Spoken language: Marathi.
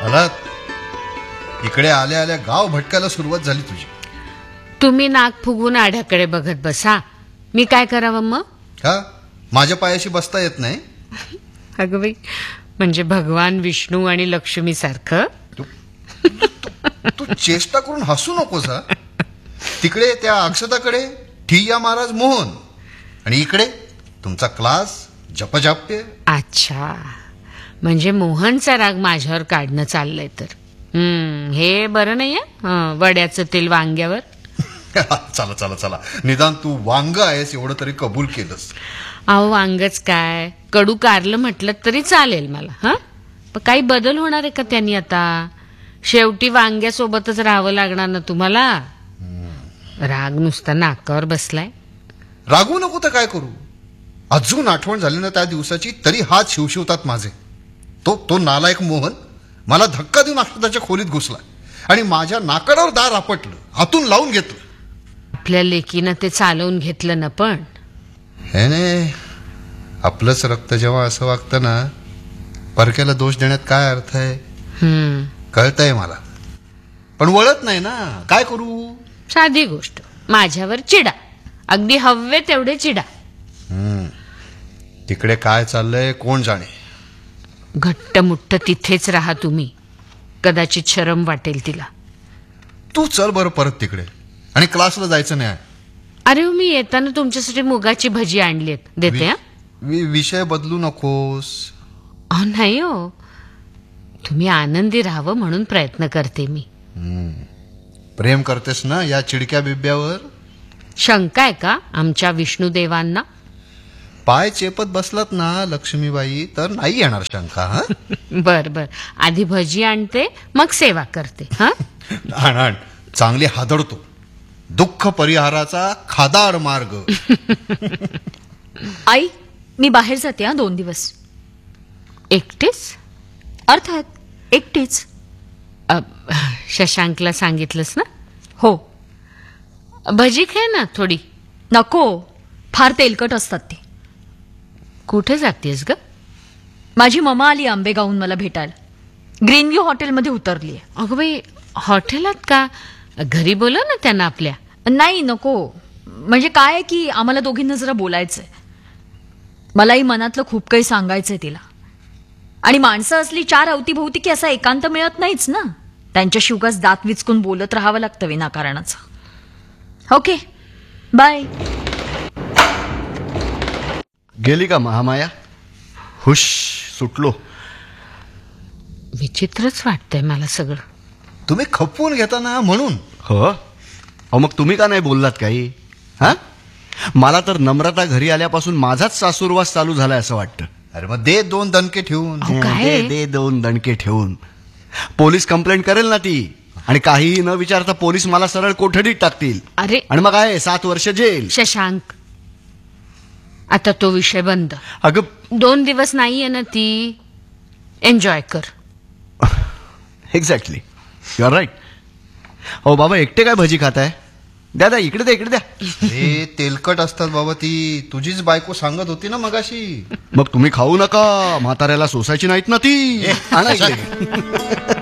आलात इकडे आल्या आल्या गाव भटकायला सुरुवात झाली तुझी. तुम्ही नाक फुगून आढ्याकडे बघत बसा, मी काय करावं मग? का माझ्या पायाशी बसता येत नाही? अगं बाई, म्हणजे भगवान विष्णू आणि लक्ष्मी सारखं. तू चेष्टा करून हसू नकोस हा. तिकडे त्या अक्षताकडे ठिय्या महाराज मोहन आणि इकडे तुमचा क्लास जपजाप्य. अच्छा, म्हणजे मोहनचा राग माझ्यावर काढणं चाललंय तर. हे बरं नाही आहे वड्याचं तेल वांग्यावर. चला चला चला, निदान तू वांग आहेस एवढं तरी कबूल केलंस. अहो वांगच काय, कडू कारलं म्हटलं तरी चालेल मला. हा, पण काही बदल होणार आहे का त्यांनी? आता शेवटी वांग्यासोबतच राहावं लागणार ना तुम्हाला. राग नुसता नाकावर बसलाय. रागवू नको तर काय करू? अजून आठवण झाली ना त्या दिवसाची तरी हात शिवशिवतात माझे. तो नालायक मोहन मला धक्का देऊन अक्षताच्या खोलीत घुसला आणि माझ्या नाकाडावर दार आपटलं, आतून लावून घेतलं. आपल्या लेकीनं ते चालवून घेतलं ना. पण हे नाही, आपलंच रक्त जेव्हा असं वागतं ना, परक्याला दोष देण्यात काय अर्थ आहे? कळतंय मला, पण वळत नाही ना. काय करू? साधी गोष्ट, माझ्यावर चिडा, अगदी हवे तेवढे चिडा. तिकडे काय चाललंय कोण जाणे. घट्टमुट्ट तिथेच राहा तुम्ही, कदाचित शरम वाटेल तिला. तू चल बरं परत तिकडे, आणि क्लासला जायचं नाही. अरे मी येताना तुमच्यासाठी मुगाची भजी आणलीत, देते. विषय बदलू नकोस. नाही हो, तुम्ही आनंदी राहावं म्हणून प्रयत्न करते मी. प्रेम करतेस ना या चिडक्या बिब्यावर? शंका आहे का आमच्या विष्णुदेवांना? पाय चेपत बसलात ना लक्ष्मीबाई तर नाही येणार शंका. हा बर बर, आधी भजी आणते मग सेवा करते. हा आण, चांगली हादडतो. दुःख परिहाराचा खादाड मार्ग. आई, मी बाहेर जाते 2 दिवस. एकटेच? अर्थात एकटीच. शशांकला सांगितलंस ना? हो. भजी खाय ना थोडी. नको, फार तेलकट असतात ते. कुठे जातेस ग? माझी ममा आली आंबेगावहून मला भेटायला. ग्रीनव्ह्यू हॉटेलमध्ये उतरली. अगं बाई, हॉटेलात का? घरी बोलव ना त्यांना आपल्या. नाही नको, म्हणजे काय आहे की आम्हाला दोघींना जरा बोलायचंय. मलाही मनातलं खूप काही सांगायचंय तिला. आणि माणसं असली 4 अवतीभोवती की असा एकांत मिळत नाहीच ना. त्यांच्याशी उगाच दात विचकून बोलत राहावं लागतं विनाकारणाचं. Okay, bye. गेली का महामाया? हुश, सुटलो. विचित्रच वाटतंय मला सगळं. तुम्ही खपवून घेता ना म्हणून. हो, अहो मग तुम्ही का नाही बोललात काही? हा, मला तर नम्रता घरी आल्यापासून माझाच सासूरवास चालू झालाय असं वाटतं. अरे मग दे 2 दणके ठेवून. काय? दे 2 दणके ठेवून. पोलीस कंप्लेंट करेल ना ती, आणि काहीही न विचारता पोलीस मला सरळ कोठडीत टाकतील. अरे आणि मग आहे 7 वर्ष जेल. शशांक, आता तो विषय बंद. अगं 2 दिवस नाहीये ना ती, एन्जॉय कर. Exactly, you R right. हो बाबा, एकटे काय भजी खाताय? द्या इकडे द्या, इकडे द्या. हे तेलकट असतात बाबा. ती तुझीच बायको सांगत होती ना मगाशी. मग तुम्ही खाऊ नका, म्हाताऱ्याला सोसायची नाहीत ना ती. आणा इकडे.